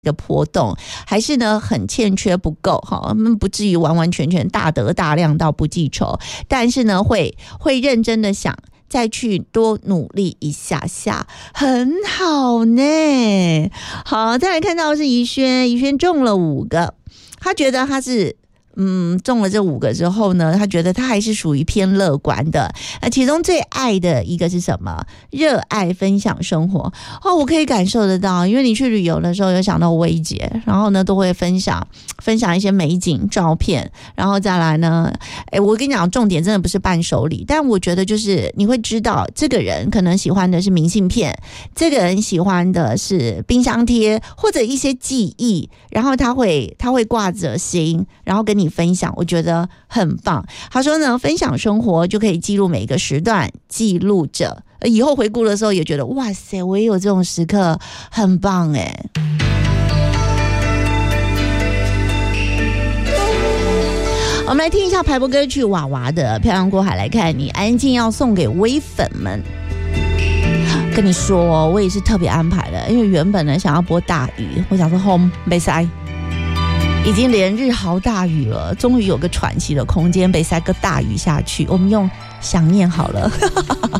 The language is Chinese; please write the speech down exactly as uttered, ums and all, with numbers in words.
个波动，还是呢很欠缺不够哈，他们不至于完完全全大得大量到不记仇，但是呢会会认真的想再去多努力一下下，很好呢。好，再来看到的是怡轩，怡轩中了五个，他觉得他是嗯，中了这五个之后呢，他觉得他还是属于偏乐观的。那其中最爱的一个是什么？热爱分享生活。哦，我可以感受得到，因为你去旅游的时候有想到薇姐，然后呢都会分享分享一些美景照片，然后再来呢，哎，我跟你讲，重点真的不是伴手礼，但我觉得就是你会知道这个人可能喜欢的是明信片，这个人喜欢的是冰箱贴或者一些记忆，然后他会他会挂着心，然后跟你你分享，我觉得很棒。他说呢，分享生活就可以记录每一个时段，记录着以后回顾的时候也觉得哇塞，我也有这种时刻，很棒哎。我们来听一下排播歌曲娃娃的《漂洋过海来看你》，安静要送给微粉们。跟你说，我也是特别安排的，因为原本呢想要播大雨，我想说 home 没塞。已经连日豪大雨了，终于有个喘息的空间，被塞个大雨下去，我们用想念好了